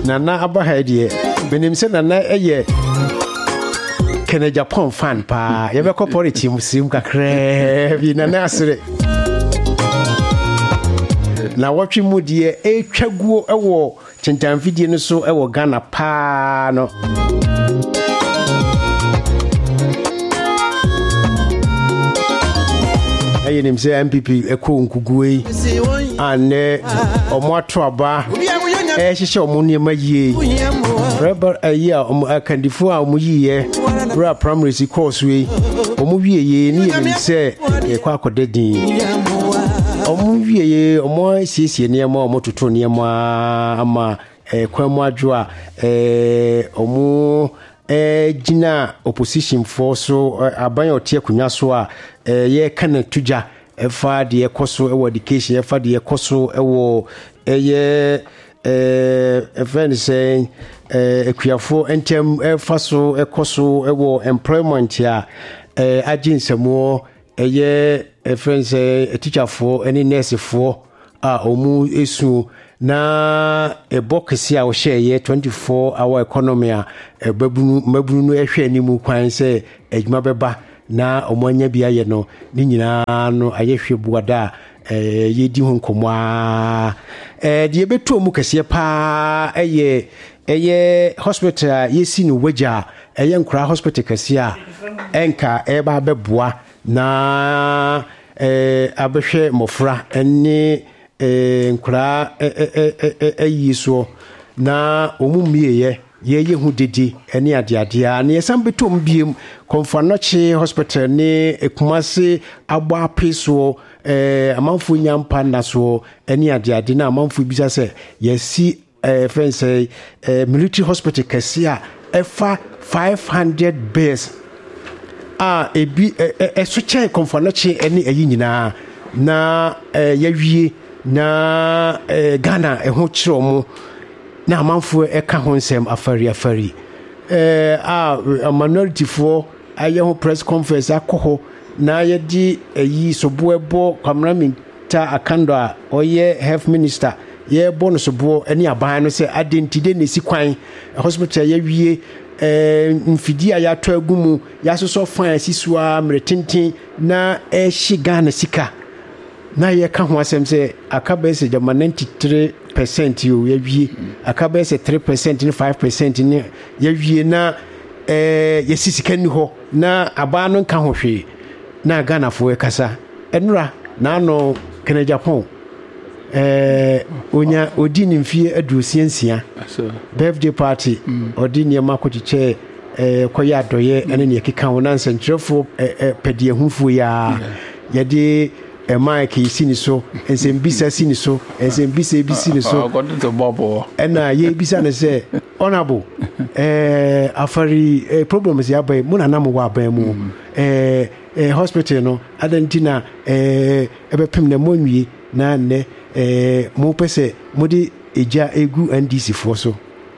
Nana Abahide, Benim Nana Eye Kene Japan fan pa, Yabeko Poriti Musim Kakre, Nana Sere. Na watching Moody a chaguo a war, Chentan video so a war Ghana pa no. I him say MPP a coon kugui and more trouble. She show money my ye. Rubber a year I can defer muye, rap primary causeway, or movie ye near me say a quack or deadly. O movie o more sisi near more motor near ma quamadra o more Gina opposition force so abayo tie kunyaso ye kana tuja efa de ekoso ewo education efa de ekoso ewo ye friend say ekuafo entem efa so ekoso ewo employment ya aginsemo ye friend say teacher for any nurse for omu esu na ebokesi a wo share 24-hour economy a mabunu no ehwe animu kwan se adwuma beba na omanya bia ye no ni nyina no ayehwe buada yedi ho nkomwa de betu omu kese pa eye hospital yesi no waja eye nkura hospital kese a enka eba beboa na abehwe mofra eni nkura yiso na omumie ye hu didi ene adeadea na yesam betom biem Konfanochi hospital ni ekumase agba peso amanfo nyampa naso ene adeade na amanfo bisa se yesi friend say military hospital kasia efa 500 beds ebi esoche Konfanochi ene ayi nyina na yawie na Ghana eho kiro mu na amanfo eka ho nsem afari a minority for aye ho press conference akoho na yedi yi soboebo kwamra minta akando a oye health minister ye bonus sobo eni aban no se identity ne sikwan hospital ye wie mfidi a ya to agumu ya soso fan sisua mretintin na Ghana sika na ye ka ho asem se akaba se jama 93% yo ye wie akaba se 3% ni 5% ni ye wie na ye sisika ni ho na aba no ka ho hwe na Ghana fo kasa enura na no kene Japan onya odini mfie adusiansia birthday party odini makochiche koya doye ene ne keka wona nsentrefo pedie hufu ya yede Mike sini so ensembisa sini so ensembisa ebisi so got to bobo ena ye bisa ne se honorable afari problems ya bay muna na mo wa bay mu hospital no adantina ebepem na monwie na ne mo pese modi eja egu NDC for so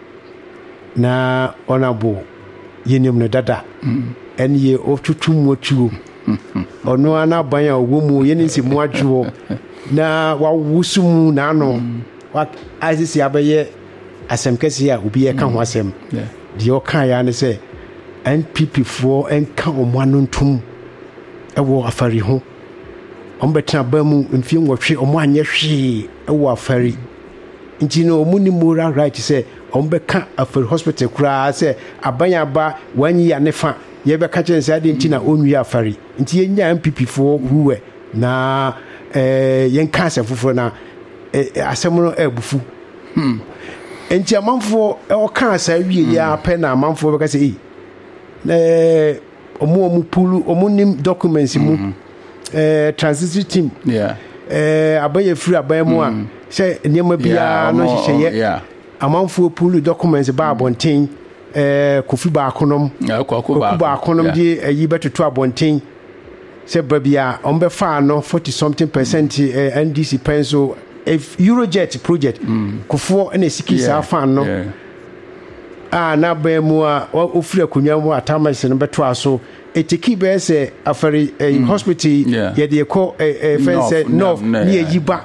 na honorable yenim no dada enye otutum wotuo ono ana banya owomu yenisi mu adwo na wawusumu na no wa asisi abaye asemkesi ya obi e ka ho asem de o kan ya ne se NPP for enka omwanu ntum ewo afari ho ombetena bamu mfie nwotwe omo anye hwe ewo afari nti no omuni moral right se ombeka afari hospital kura se abanya ba wanyi ya nefa yebe ka chense ade nti na onwi afari nti yenya MPP for huwe na yenka asefofo na asem no ebufu nti amanfo o kan asa wie ya pe na amanfo be ka se omu pulu omunim documents mu transition team abaye free abaye mu a se niam bia no hihye amanfo pulu documents ba abonten kofi ba akonom di yi betutu abonten se babia ombe fa no 40 something percent NDC penso if Eurojet project kofo na sikisa fa no na ba mu a ofura kunwa mu atamase no beto aso etiki be say afari hospital ye de ko fence north ni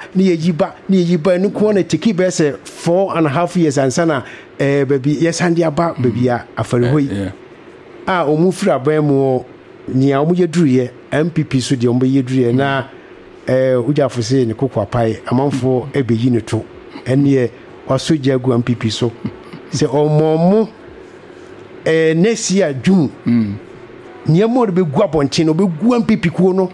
yiba no ko na etiki be say 4.5 years ansana baby yesande aba baby afari hoyi omu fira ban mu nia omu yeduruye MPP so de omu yeduruye na ujafo se ne kokwa pai amanfo ebeyi ne to ene waso jagu MPP so se omomu next year June nia mo be gu abonche no be gu MPP kuo no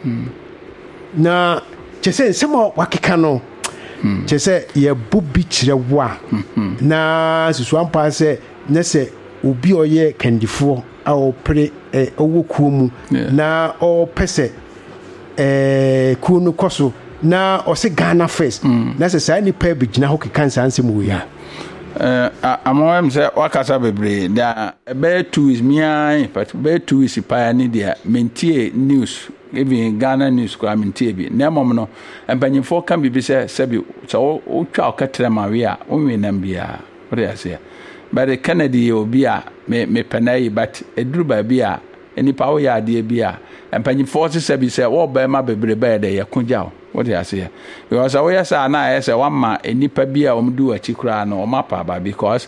na chese nsemo wakeka no chese ye bobi kire wa na susu ampa se ne se obi oye kandifo a opre owo kuo mu na o pese kuo no koso na o se Ghana first na se sai ni pa bigina ho kekansa ansem wo ya amawem se wakasa bebre da be 2 is mia but be 2 is pa ni dia mentie news even Ghana news ko mentie bi na mom no empanyimfo kan bibi se sebi so o twa o katre mawe a o wenam bia o de ase but the Kennedy obi a me penai but eduru ba bia enipa o ya de bia empanyimfo se sebi se wo ba ma bebre ba de yakunja what you say because we say na say one ma enipa bia o mdu achikura no o mapa ba because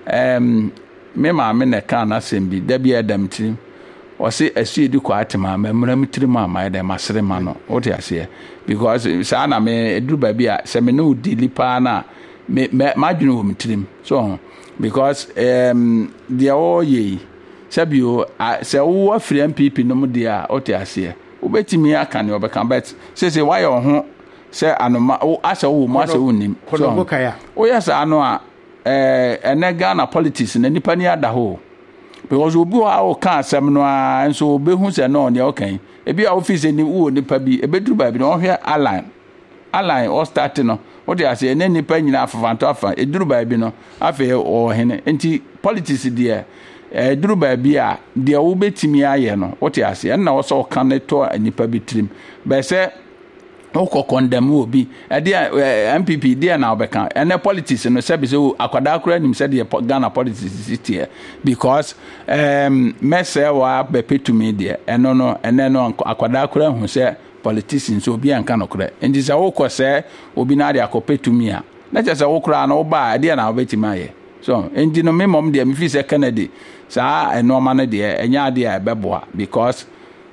me ma me na kan asem bi da bia dam tim o say asu edi kwa atema memra mitiri ma ma da masere ma no what you say because say na me eduru ba bia say me no dilipa na me madwene o mitirim so because they all ye sabio say wo afri MPP no mu dia what you say ubetimi aka ne obeka bet say why your ho say anoma o asa wo mo asa wonim so kaya o yesa ano a ene Ghana politics na nipa ni ada ho because obi wa o ka asem no a enso obehu say no ne okan ebi a office ni wo nipa bi ebeduru ba bi no hwe align o start no o dey say ene nipa nyina afafanto afa eduru ba bi no afa o hene enti politics dia duru ba bia de wo betimi aye no what you say na wo so kan to anipa bitrim be say wo ko condemn obi de MPP de na obeka ene politics no say be say akwada akura nim say de Ghana politics city because messe wa be petumi de eno no ene no akwada akura hu say politicians obi anka no kura ndi say wo ko say obi na de akopetumi a na say wo kura na wo ba de na obetimi aye so ndi no me mom de me fi say Kennedy sa enoma no de enya de a beboa because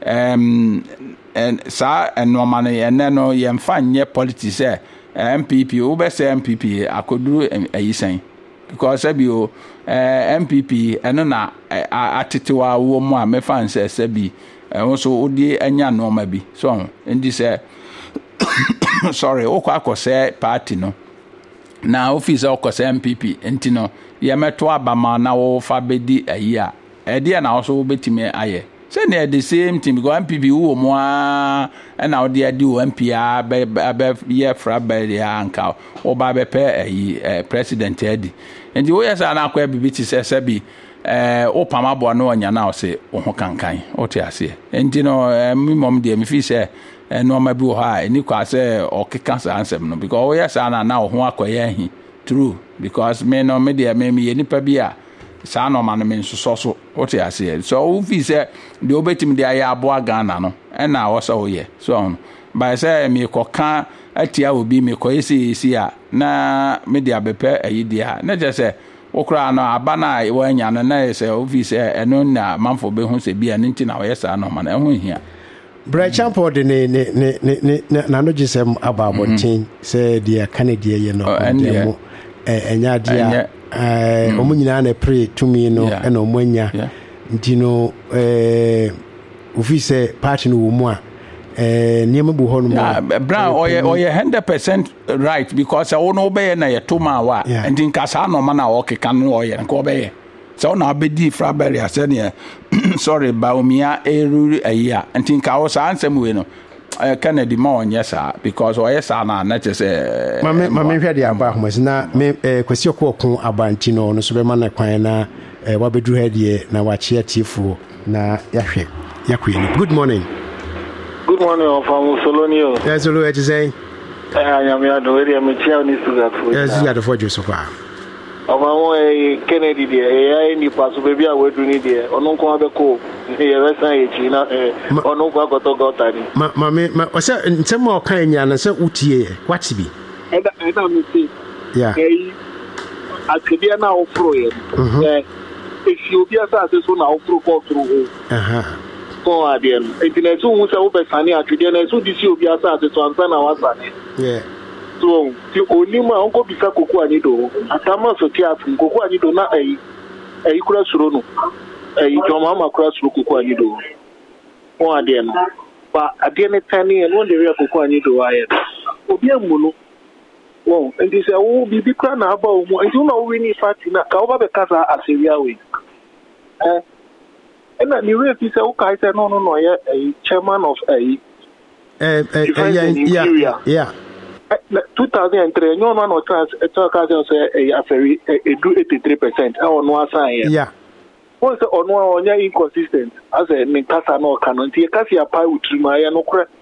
sa enoma no ene no ye mfa nye politics MPP wo be say MPP akoduru ayisen because sabio MPP eno na atetewa wo mu a me fan say sabi so odi enya noma bi so ndi say sorry o kwa akose party no na office okose MPP enti no ye meto abama na wo fa bedi ayi a ede na wo so betime aye say na the same thing because MPP wo mo a na wo de adi wo MP a be ye fra be ya anka wo ba be pe ayi president edi enti wo yesa na akwa bibiti se bi o pama bo no nya na wo se wo ho kankan o te ase enti no mimom de me fi se no ma bi wo ha eni kwa se o keka sa ansem no because wo yesa na wo ho akoye ahi true because me no me de me ye nipa bi a sa no ma no me so what you say so wo fi se de obetim de aye abo Ghana no na wo so ye so by say me koka atia obi me koyesi a na me de abepe ayi dia na je se wo kra no aba na wo anya no na se wo fi se eno na manfo be hu se bia nti na wo yesa no ma na hu hia Bra Champo de ne na no gisem ababontin se dia Canada ye no demo enya dia omu nyina na pray to me no e no mwanya nti no ofi se party no wo mu a niam bu ho no bra oye 100% right because I no be na ye to ma wa nti nkasa no ma na o keka no oye nko be so na abedi fra barrier se ne sorry baumia eru aya nti nka wo sa ansem we no Kennedy ma onye sa because oye sa na che se mame hwe de aba ahoma na me kwesi okon abanti no so be ma na kwan na wabedu ha de na wache atifu na yahwe yakwe. Good morning. Good morning from Solonio. Yes, hello, what you say? I am here to area me chair ni sugar for. Yes, you got the forge so far. Kennedy there, ni pass baby I we do ni there. Onon ko abeko ono kwa goto ni ma o se ntema o kan nya na se utie what be eda mi say yeah atebia na ofro ye if you be asa so na ofro ko through ko adien internet hu se wo be sane atwede na so disi obi asa so ansa na wasane yeah so ti onima onko bisa koku ani do atama so ti afu koku ani do na kura suro no joma ma kura suro koku ani do ko adien ba adien tani no de ria koku ani do aye obi amuno well, and they say, oh, be crying about and you know, we need party now. Cover the casa as a real way. And then you say, okay, no, a chairman of yeah. 2003, no one or trans, a very do 83%. Our no sign. Yeah. Once on one inconsistent as a Minkasa no canon, Tiacasia pie with Trimaya no crack.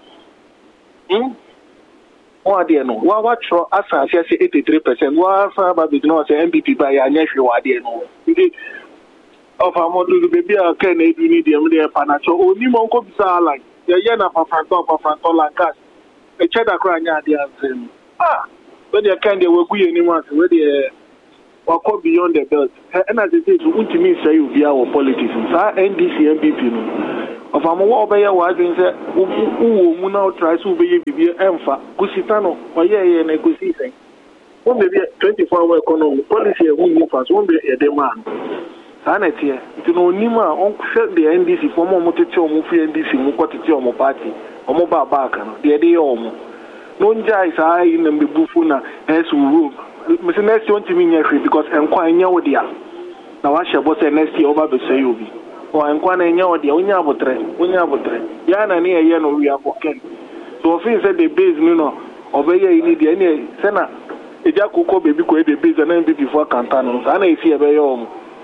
No, what as I say 83%. What about the no MPP by a nephew? No, of our model, baby, I can need the financial only monko bizarre. The Yana Fantola cast a cheddar crying at the answer. But they can't work anyone where they walk beyond the belt. And as it is, what you mean say you be our politics, NDC MPP. Of a more by a wife and said, who now tries to be Emfa, Gusitano, or yeah, and a Gusita. One may be 24-hour economy policy, who move us, won't be a demand. Sanity, you know, Nima, on the NDC for more motor movie NDC, Mukotio party, or mobile barker, the idea of no jais are in the Bufuna as room. Mr. Next 20 minutes because I'm quite near dia. Now I shall was a nesty over the Sayubi. Or I'm quite near the Unyabotre. Yana near Yano, we are working. So, if said the base, you know, over here, you need any Senna. A Jacob baby could be base and then before Cantanos. And I see a very home.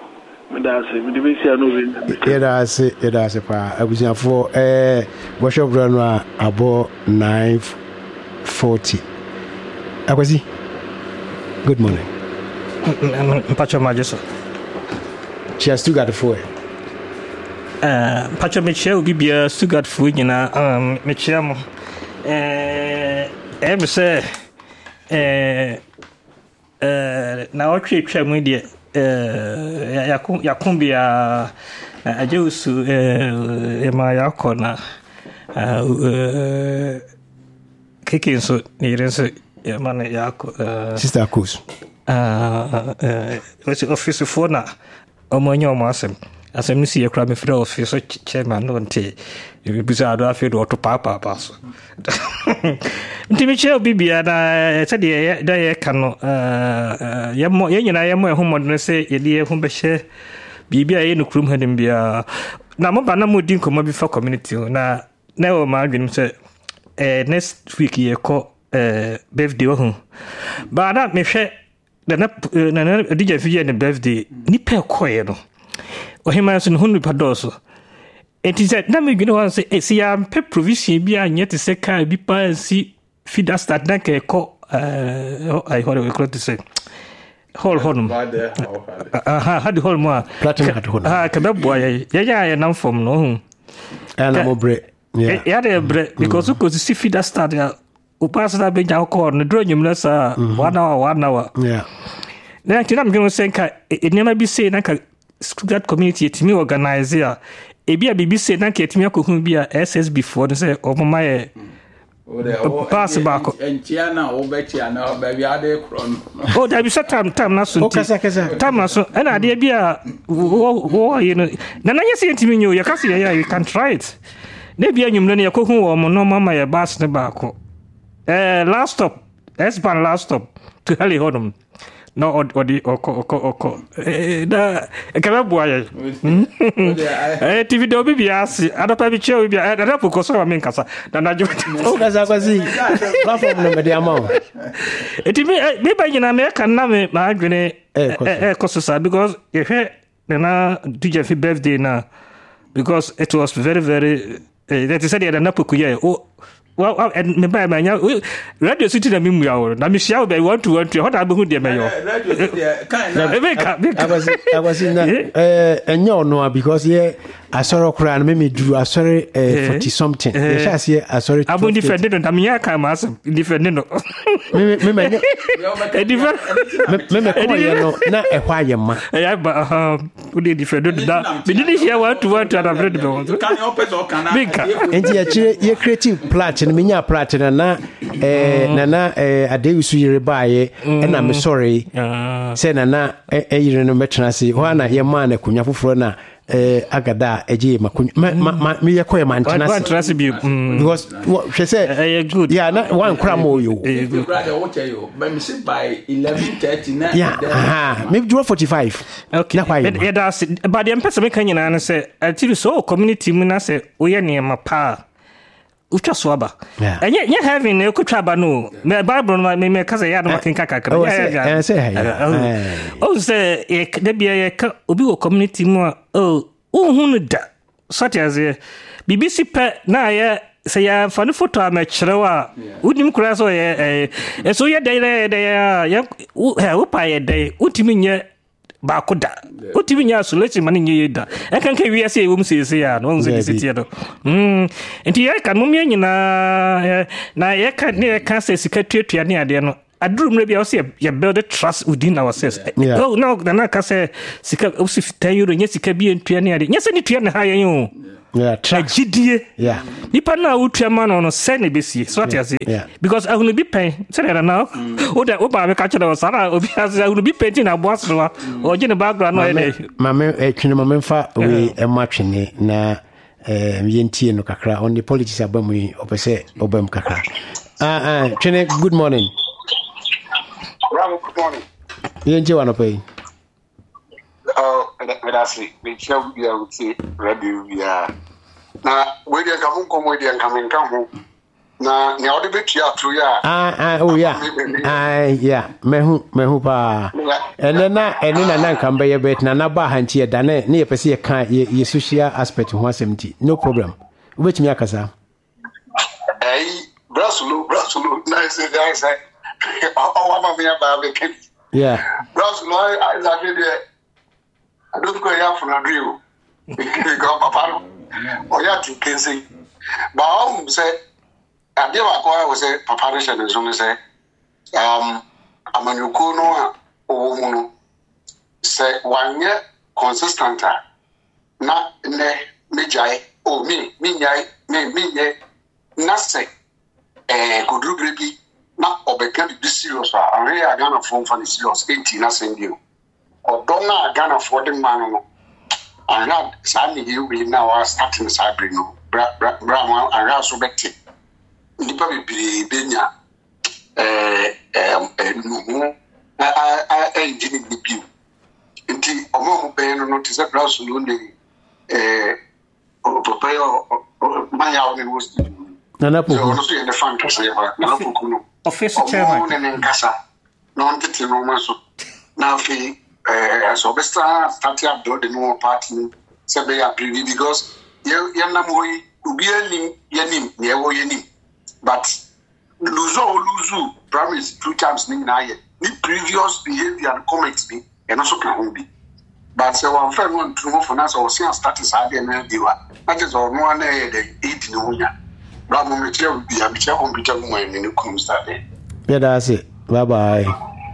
It has a pa. I was for a workshop runner about 9:40. Akwasi, good morning. Pacho Majeso. She has still got the four. Pacho Michel Bibia still got food, you know. Michel, ever say, now trip media. Yakumbia Ajusu Mayakona kicking so near Yamane Yako Sister Kus was office for now Omonyo Massam as a Missy Crabby Fro officer chairman on tea bizarre affair or to Papa Pass. Michel Bibia, I said, I cannot. I am my home on say, a dear home share Bibia in the room had him be a Namabana Mudin come before community. Now, never mind, say, next week ye call birthday home. But that may share the DJ Fia and the birthday, Nipper Coyno, or him as in Hundred Padoso. It is that number you know, see, I'm pep provision be and yet to say, can be by see. Feed us that neck a call. I heard we could say. Hold on. Had the whole more. Platinum at home. Cabab boy, yeah, now from no. And I'm bread. Yeah, bread because you could see feed us start. Who passed that big alcohol and the drawing less 1 hour. Yeah. Then I'm going to say, it never be saying like a that community to me organize here. A BBC not get me could be a SS before they say, oh, my. Pass back and Tiana or Betiana, baby, are they cron? Oh, there is a time, Nasu, time Nasu, and I did be a you know. Then I say to me, you can see, you can try it. Maybe a new cook or no mamma, a bass tobacco. Last stop, S-Ban last stop to Halley Hodom. No, or the Caraboy. TV don't be asked. I don't have a chair with your head up because I mean, Casa. Then I do it. Oh, as I was saying, the amount. It may be in American name, my grenade, because if then DJ birthday now, because it was very, very, that is said, I had an apple. Oh, well and me buy my radio city na me mu ya na me share be 1 to 1 how that be hu de me yo I was in no because asoro kura na me duru asoro 40 something yes say asoro abu defend no me ya ka mas defend no me ko ye no na e hwa ye ma ya ba we dey defend da me didn't share 1 to 1 to that bread be can you open so can enti ya chire ye creative plat na me nya plat na adewisu yire baaye na me sorry say na yire no metena se ho na ye ma na kunya foforo na agada eje makunya me yekoye mantena se because she say good yeah na one kra mo yo brother what tell you but me say by 11:30 na yeah maybe 45 okay yeah that's but the person me kan nyina na say atiru so community mu na say oye ne ma pa ucha swaba enye having e kutwa ba no me bible no me kaza ya no makinka kakra yeah say e de bia ye ka obi wo community mu hunu da sort as BBC pe na ye say ya fa no photo a cherewa unim kura so ye so ye de ya wo pa ye de utimi nye ba koda utimi nya isolation man nye da e kan ka wi ase e wo msese ya no nze disiti do enti ye kan mo me nyina na ye kan ne kan se sika tuatua ne ade no aduru mre bia ose ye build trust within ourselves oh no na ka se sika osi 10 euro nye sika bi entua ne ade nye se ni tua ne ha ye yo yeah tragedie yeah nipa na utua ma no se ne besi so what you say because I will be pen say that now o ba me ka chere sara obi as I will be painting na boss no o je ne background no e mama twene mama fa we e ma twene na yentie no kakra on the politics abamu opese obam kakra twene good morning good morning yentie wana pay that's it we shall be able to radio via na we dey come come come na ne odi betua tru ya oh yeah yeah mehu pa ene na nka mbe bet na ba hanti e da ne ye pese ye kan ye social aspect ho asemti no problem ubetimi akasa brasulu na say oh wa me ba be ken yeah brasulu I like it I don't go here for a drill because papa o ya ti kense ba o say ade wa ko we say papa re share so say amanyuko no o mu no say wanye consistent na ne mejai o mi nyai me na say kodru brebi na obeka bi serious are ya gana from for the serious 80 na send you odona gana for the man no I had Sammy you be now are starting Sabrino bra and also Betty Nipa be benya no I engine the view nti omo be no to say brass no dey prepare my out in was nana po no so in the fan to say na pokuno office chairman no nkasa no ntete no maso na fi so best start up the new party say be agree because you na moyi ubi yanim ye wo yanim but lose promise 2 times na ye ni previous behavior and comments be and also can be but say one friend want to move for now so see status ade na diwa that is all no na ye the 8 no nya bravo me tell be am tell computer mo ni come start there yeah that's it bye bye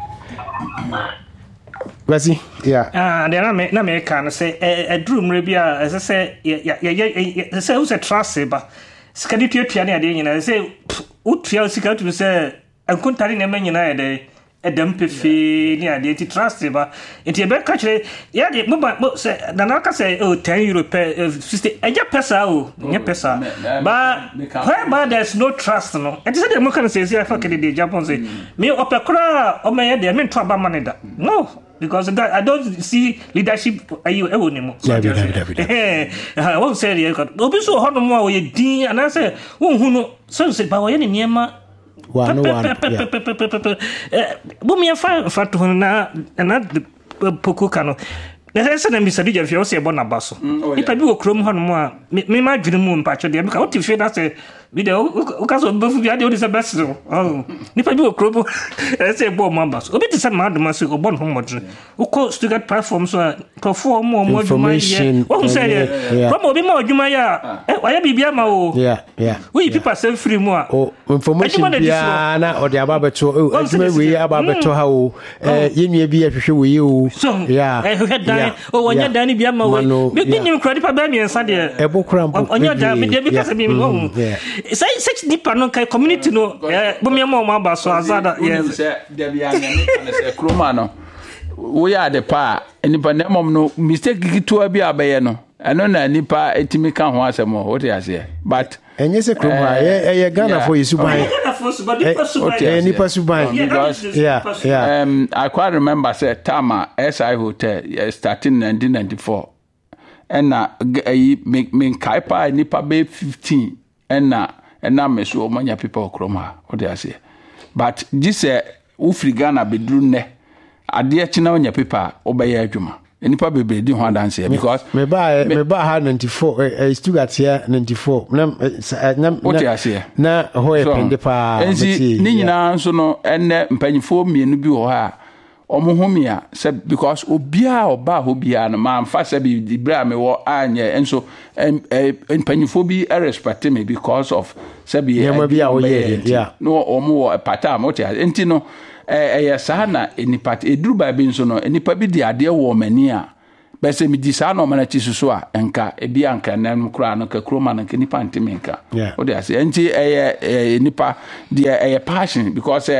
Wasi yeah na me can say a dream rebia as I say yeah say who's a trust ba skadi tuatua ne ade nyina say utua sika to say ankontare ne manyina ya de edam pefe ne ade ti trust ba enti e be ka kire ya de mo say na ka say 10 euro per 50 eja pesa o nya pesa ba where there's no trust no enti say dem kan say I fuck the Japan say me opekra o me de me to aba manida no because I don't see leadership ayo e woni mo I won't say you obi so hono mo we din and I say won hu no so say ba we ne niema one bo me fa to na poku kano na say na mi sadi je fi o se bo na baso ipa bi wo krom hono mo a me ma dwene mu mpacho de me ka what if that say video ukaso befu bia de odisa besro nipa bi okrobo say bo members obi tisa madoma say obon homodre uko Stuttgart platform so crofo mo adwuma ye o say from obi ma adwuma ya waya bibia ma o we people say free mo information bia na odi aba beto adwuma we aba beto ha o yenua bi ahwehwe we o dan o wonya dan ni bia ma we bi nim credit pa ba mi ensa de ebokura mpo onya dan me de bi kasa bi say six deeper no kai community no bo me ma ba so azada yes de bia na say kroma no we are the pa enipa na mom no mistake gitu abi abaye no eno na nipa etimi ka ho asemo what you say but enye se kroma ye Ghana for Yusuban nipa suban because I quite remember say Tama SI Hotel starting 1994 and me kaipa nipa be 15 and me so many people kroma what you say but this ufri Ghana bedru ne ade china onya paper obeye adwuma enipa bebre di ho adanse because me ba ha 94 Stuttgart here 94 na ho e pende pa enzi ni nyina nso no enne mpanyifo mienu bi ho ha omohomia se because obia oba ho bia no ma mfa se bi dibra me wo anye enso mpanyifo bi respect me because of se bi no omo pata moti enti no sa na enipa eduru ba bi nso no enipa bi di ade wo mani a bese mi di sa no mana chisuso a enka ebi anka nan kura no ka kroma no enipa ntimenka o de ase enti enipa di passion because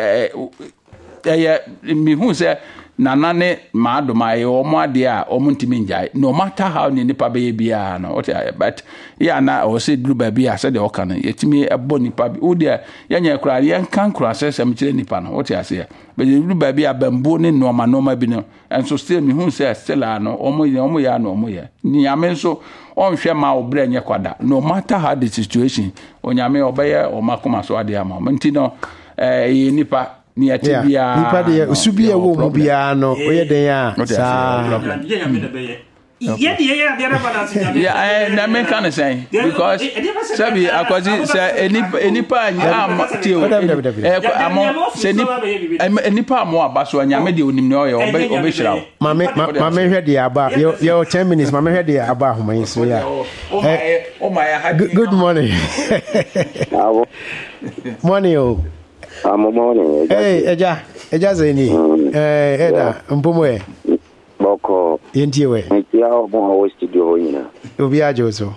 mi hu se nanane maadoma omo ade a omo ntimi njai no matter how ni nipa be bia no but ya na o se duru ba bia se de oka no yetimi ebo nipa bi o de yanya kura yan kan kura se sem kire nipa no what ya se be duru ba bia bambo ne no bi no enso still mi hu se still no omo ya no omo ya ni ame so onhwe ma obre nye kwada no matter how the situation onyame obeye o makoma so ade ama nti no nipa ni atibia nipa de usubia wo mu bia no oye den ya sa na me can say because sabi akwazi say enipa anya tio say enipa amo abaso anya me de onim ne oye obe hira ma me hwe de aba your 10 minutes ma me hwe de aba homan so ya good morning morning morning. Hey, Eja Zeni. Eda, Mpumwe. Boko. Yentiwe. Ntia omo studio ina. Ubia Joso.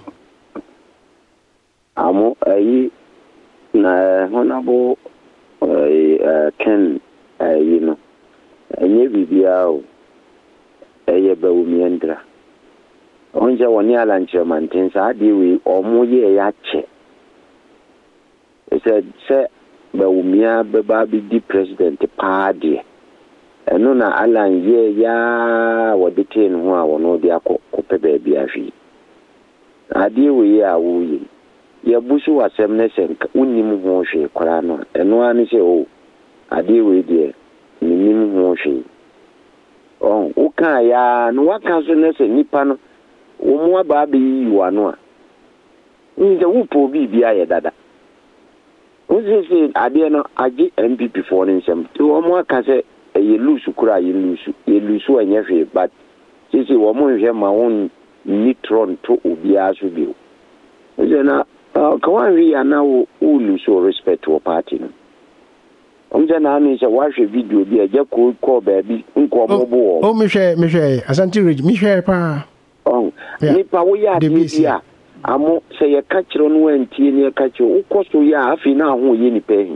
Amo ayi na honabo Ken you know. Enye bibia o. Eye ba umiendra. Onja woni ala ncheman tensa adi wi omo ye ya che. Say ba umia beba bi di president paade eno na alan ye ya wodete no ho a wono de akopɛ ba bi ahwi ade we ya wo ye busu wasɛm ne senka unnim ho hwe kwara no eno ani se o ade we de nim ho hwe o ka ya no waka so ne se nipa no wo mu aba bi yiwa no a nze wo po bi bia ye dada Uzi ade no agi MPP for nsem to omo aka se ye lusu kura ye lusu anya hwe but sisi wo mo hwe ma won nitron to obi aso bi uzi na ka wan wi ana wo lusu respect wo party no umze na ani se wa hwe video bi eje ko ba bi nko mo bo o mi hwe Asante Ridge mi hwe pa nipa wo ya dia amo se ye ka kiro no antie ne ka kiro ukoso ya afi na ho ye ni pe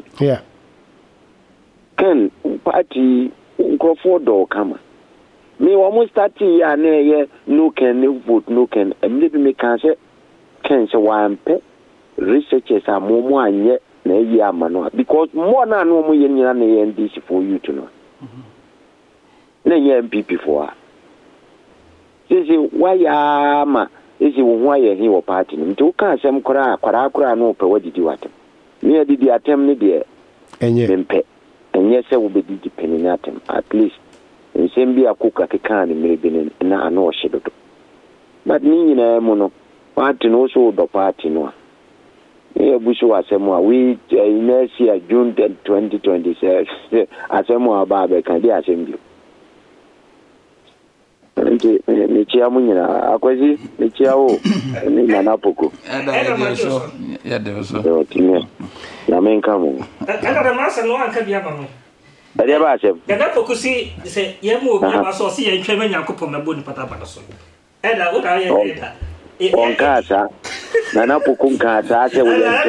Ken party nkrofo do kama me wo mo start ya na ye no can vote no can emle bi me kan se Ken se wa ampe researchers amomo anye na ye amano because more na no mo ye nyina na ye NDC for you to know na ye MPP for sisi wa ya ma isi wo aye hi wo party nti wo ka asem kwara no pe wadidi watem me adidi atem ne de enye se wo bedidi penini atem at least nsem bi akoka keka ne merebene na ana o hyedodo but ni nyina mu no party no so do party no Yeah, Bush was we next year, June 2026, Asemo Ababe can be assembly. Michiamunina, Aquasi, Michiao, Nanapoco. Yeah, there was a Yamen come. Another master, no one can be among. I never said, Ganapoco see, say, Yamu, I saw see a chairman Yakupo Mabun Patapaso. And I would I on casa, Nanapoco casa, I said,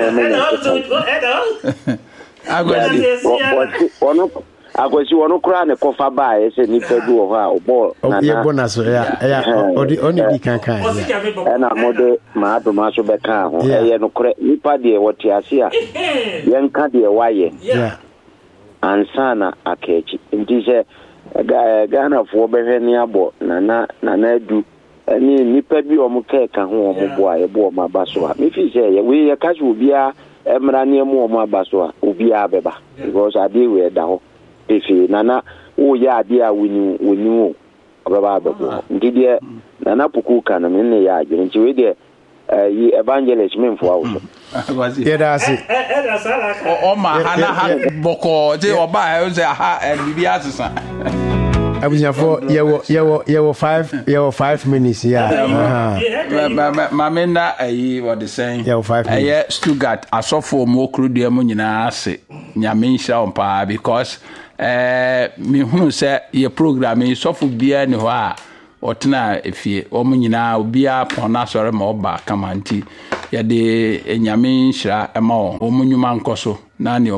I was you want to cry and cough by, I said, if I do a ball. Yeah, bonus, only can and I'm more my Maso Beca, no correct, you paddy what you see, young caddy a wire, and Sana a catch. It is a gun of Wobehenia, Nana do. Any nipa bi omuke ka ho omoboa ebo ma baso a me fi say we catch obi a emrane mu omo abaso a obi a beba because ade we da ho efi nana wo ya ade a woni wo obeba bebo ndide nana puku ka na me ne ya agire nti we de yi evangelist me mfo awo yeah that's it o ma hana boko je oba e say ha bibi asesa Abuja for you 5 minutes Mamena what they saying you 5 minutes Stuttgart asofo mo krudie mo nyina ase nyame nhira ompa because me hunu se ye program yi sofo bia ni ho a otena efie o mo nyina obia pona sore ma oba kamanti ye de nyame nhira ema o mo nyuma nkoso na ne